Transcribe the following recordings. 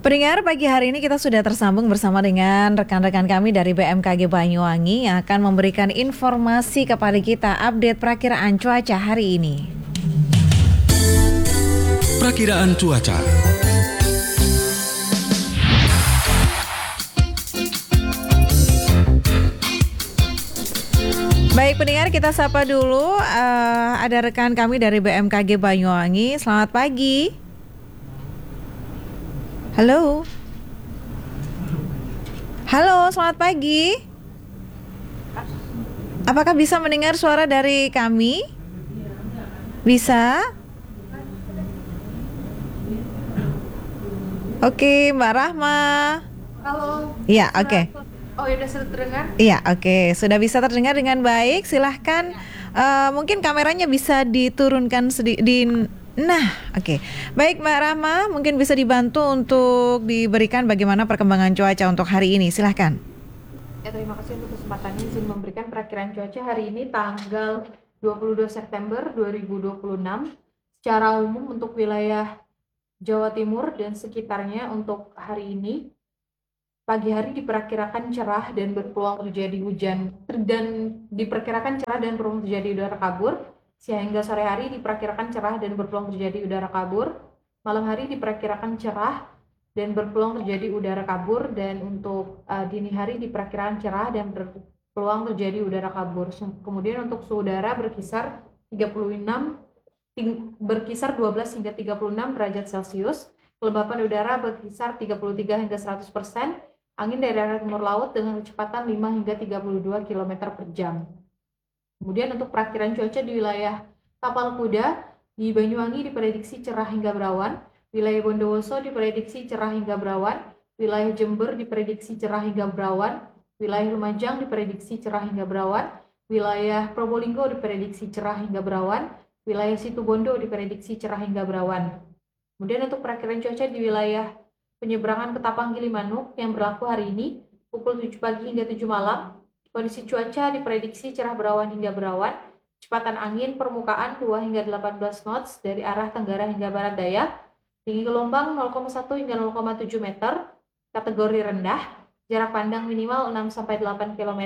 Pendengar, pagi hari ini kita sudah tersambung bersama dengan rekan-rekan kami dari BMKG Banyuwangi yang akan memberikan informasi kepada kita update perakiraan cuaca hari ini. Perakiraan cuaca. Baik pendengar, kita sapa dulu ada rekan kami dari BMKG Banyuwangi. Selamat pagi. Halo. Halo, selamat pagi. Apakah bisa mendengar suara dari kami? Bisa? Oke, Mbak Rahma. Halo. Iya, oke. Oh, ya, sudah terdengar? Iya, oke. Sudah bisa terdengar dengan baik. Silahkan, mungkin kameranya bisa diturunkan Nah, oke. Baik Mbak Rahma, mungkin bisa dibantu untuk diberikan bagaimana perkembangan cuaca untuk hari ini. Silahkan. Ya, terima kasih untuk kesempatannya. Izin memberikan perakiraan cuaca hari ini tanggal 22 September 2026. Secara umum untuk wilayah Jawa Timur dan sekitarnya untuk hari ini, pagi hari diperkirakan cerah dan berpeluang terjadi hujan dan diperkirakan cerah dan berpeluang terjadi udara kabur. Sehingga sore hari diperkirakan cerah dan berpeluang terjadi udara kabur. Malam hari diperkirakan cerah dan berpeluang terjadi udara kabur. Dan untuk dini hari diperkirakan cerah dan berpeluang terjadi udara kabur. Kemudian untuk suhu udara berkisar 12 hingga 36 derajat Celcius. Kelembapan udara berkisar 33 hingga 100%. Angin dari arah timur laut dengan kecepatan 5 hingga 32 km per jam. Kemudian untuk perakiraan cuaca di wilayah Tapal Kuda, di Banyuwangi diprediksi cerah hingga berawan, wilayah Bondowoso diprediksi cerah hingga berawan, wilayah Jember diprediksi cerah hingga berawan, wilayah Lumajang diprediksi cerah hingga berawan, wilayah Probolinggo diprediksi cerah hingga berawan, wilayah Situbondo diprediksi cerah hingga berawan. Kemudian untuk perakiraan cuaca di wilayah penyeberangan Ketapang Gilimanuk yang berlaku hari ini, pukul 7 pagi hingga 7 malam, kondisi cuaca diprediksi cerah berawan hingga berawan, kecepatan angin permukaan 2 hingga 18 knots dari arah tenggara hingga barat daya, tinggi gelombang 0,1 hingga 0,7 meter, kategori rendah, jarak pandang minimal 6-8 km,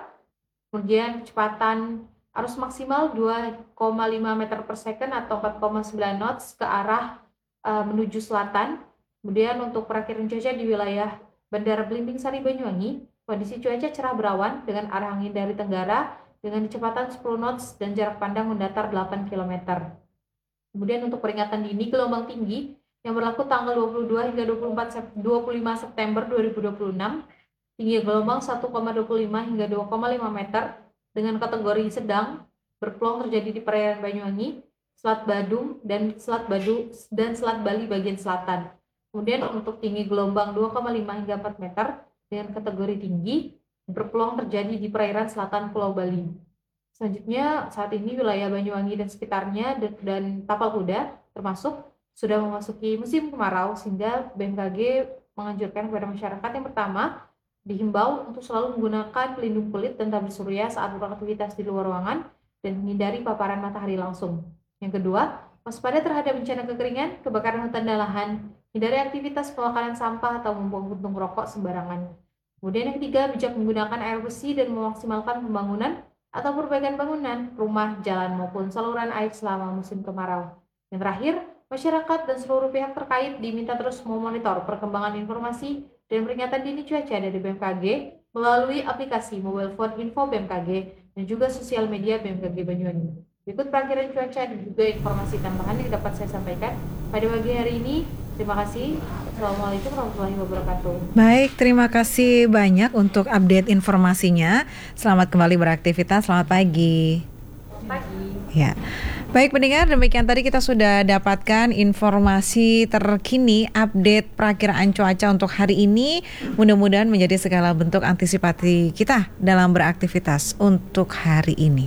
kemudian kecepatan arus maksimal 2,5 meter per second atau 4,9 knots ke arah menuju selatan. Kemudian untuk perakiraan cuaca di wilayah Bandara Belimbing Sari Banyuwangi, kondisi cuaca cerah berawan dengan arah angin dari tenggara dengan kecepatan 10 knots dan jarak pandang mendatar 8 km. Kemudian untuk peringatan dini gelombang tinggi yang berlaku tanggal 22 hingga 25 September 2026, tinggi gelombang 1,25 hingga 2,5 meter dengan kategori sedang berpeluang terjadi di perairan Banyuwangi, Selat Badung dan Selat Bali bagian selatan. Kemudian untuk tinggi gelombang 2,5 hingga 4 meter dengan kategori tinggi berpeluang terjadi di perairan selatan Pulau Bali. Selanjutnya saat ini wilayah Banyuwangi dan sekitarnya dan Tapal Kuda termasuk sudah memasuki musim kemarau, sehingga BMKG menganjurkan kepada masyarakat yang pertama dihimbau untuk selalu menggunakan pelindung kulit dan tabir surya saat beraktivitas di luar ruangan dan menghindari paparan matahari langsung. Yang kedua, waspada terhadap bencana kekeringan, kebakaran hutan dan lahan, hindari aktivitas pembakaran sampah atau membuang puntung rokok sembarangan. Kemudian yang ketiga, bijak menggunakan air bersih dan memaksimalkan pembangunan atau perbaikan bangunan, rumah, jalan maupun saluran air selama musim kemarau. Yang terakhir, masyarakat dan seluruh pihak terkait diminta terus memonitor perkembangan informasi dan peringatan dini cuaca dari BMKG melalui aplikasi mobile phone info BMKG dan juga sosial media BMKG Banyuwangi. Berikut perakiraan cuaca dan juga informasi tambahan yang dapat saya sampaikan pada pagi hari ini. Terima kasih. Assalamualaikum warahmatullahi wabarakatuh. Baik, terima kasih banyak untuk update informasinya. Selamat kembali beraktivitas. Selamat pagi. Selamat pagi. Ya. Baik pendengar, demikian tadi kita sudah dapatkan informasi terkini update perakiraan cuaca untuk hari ini. Mudah-mudahan menjadi segala bentuk antisipasi kita dalam beraktivitas untuk hari ini.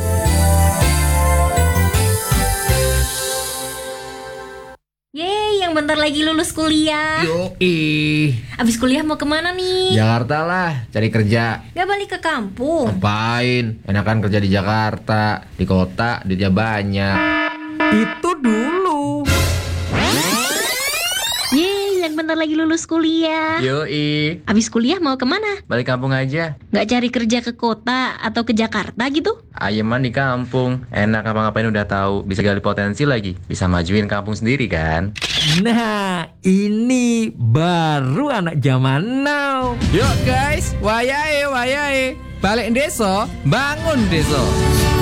Yeay, yang bentar lagi lulus kuliah. Yoi. Abis kuliah mau kemana nih? Jakarta lah, cari kerja. Gak balik ke kampung? Ngapain? Enakan kerja di Jakarta. Di kota, duitnya banyak. Itu dulu. Yeay, yang yang bentar lagi lulus kuliah. Yoi, Abis kuliah mau kemana? balik kampung aja. Nggak cari kerja ke kota atau ke Jakarta gitu? Ayeman di kampung, enak apa-ngapain udah tahu, bisa gali potensi lagi, bisa majuin kampung sendiri kan. Nah, ini baru anak zaman now. Yuk guys, wayahe, balik desa, bangun desa.